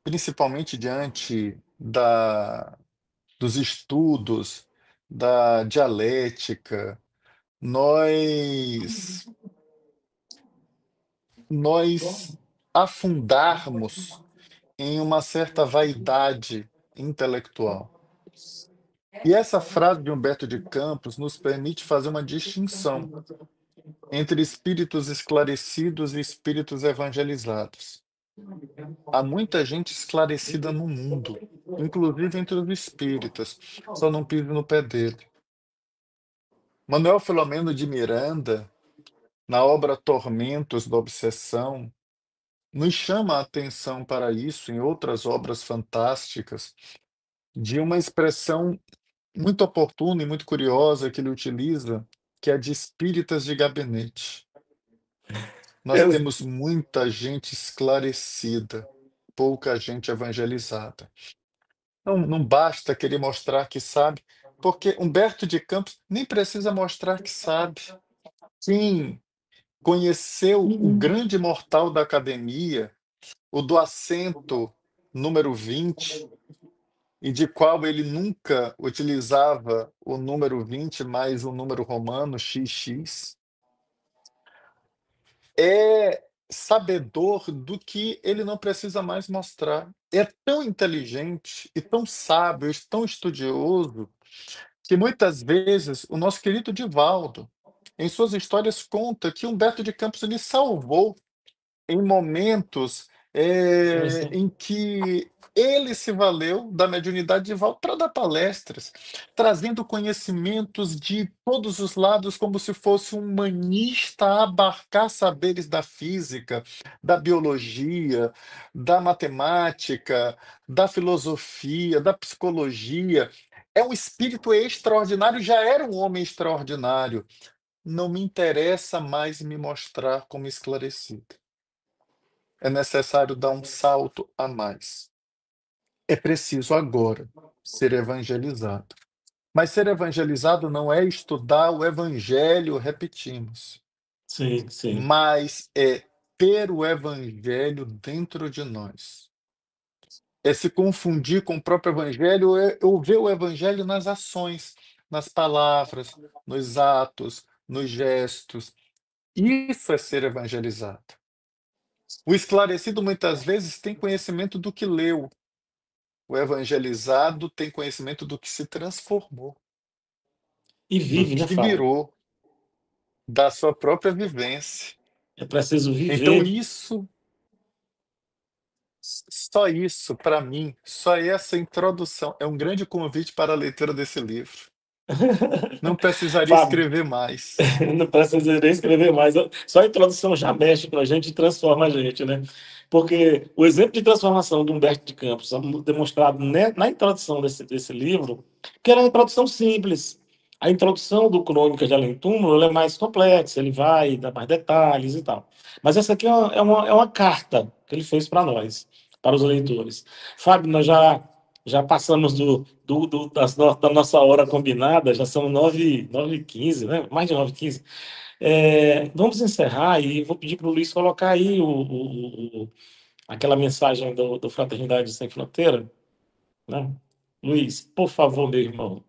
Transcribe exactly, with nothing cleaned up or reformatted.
principalmente diante da dos estudos, da dialética, nós nós afundarmos em uma certa vaidade intelectual. E essa frase de Humberto de Campos nos permite fazer uma distinção entre espíritos esclarecidos e espíritos evangelizados. Há muita gente esclarecida no mundo, inclusive entre os espíritas, só não pise no pé dele. Manuel Filomeno de Miranda, na obra Tormentos da Obsessão, nos chama a atenção para isso em outras obras fantásticas, de uma expressão muito oportuna e muito curiosa que ele utiliza, que é de espíritas de gabinete. Nós Ex- temos muita gente esclarecida, pouca gente evangelizada. Não, não basta querer mostrar que sabe, porque Humberto de Campos nem precisa mostrar que sabe. Quem conheceu o grande mortal da academia, o do assento número vinte, e de qual ele nunca utilizava o número vinte mais o número romano xis xis, é sabedor do que ele não precisa mais mostrar. É tão inteligente e tão sábio, e tão estudioso, que muitas vezes o nosso querido Divaldo, em suas histórias, conta que Humberto de Campos lhe salvou em momentos, sim, eh, sim. em que ele se valeu da mediunidade de Divaldo para dar palestras, trazendo conhecimentos de todos os lados, como se fosse um humanista a abarcar saberes da física, da biologia, da matemática, da filosofia, da psicologia. É um espírito extraordinário, já era um homem extraordinário. Não me interessa mais me mostrar como esclarecido. É necessário dar um salto a mais. É preciso agora ser evangelizado. Mas ser evangelizado não é estudar o evangelho, repetimos, Sim, sim. mas é ter o evangelho dentro de nós. É se confundir com o próprio evangelho, é eu ver o evangelho nas ações, nas palavras, nos atos, nos gestos. Isso é ser evangelizado. O esclarecido muitas vezes tem conhecimento do que leu. O evangelizado tem conhecimento do que se transformou, E do vive, né, que Fábio? virou, da sua própria vivência. É preciso Então viver. isso, só isso, para mim, só essa introdução é um grande convite para a leitura desse livro. Não precisaria Fábio, escrever mais. não precisa nem escrever mais. Só a introdução já mexe com a gente e transforma a gente, né? Porque o exemplo de transformação do Humberto de Campos, demonstrado ne- na introdução desse, desse livro, que era uma introdução simples. A introdução do Crônica de Além Túmulo ela é mais complexa, ele vai dar mais detalhes e tal. Mas essa aqui é uma, é uma, é uma carta que ele fez para nós, para os leitores. Fábio, nós já, já passamos do, do, do- das no- da nossa hora combinada, já são nove nove e quinze, né? Mais de nove e quinze. É, vamos encerrar e vou pedir para o Luiz colocar aí o, o- o- aquela mensagem do, do Fraternidade Sem Fronteira, né? Luiz, por favor, meu irmão.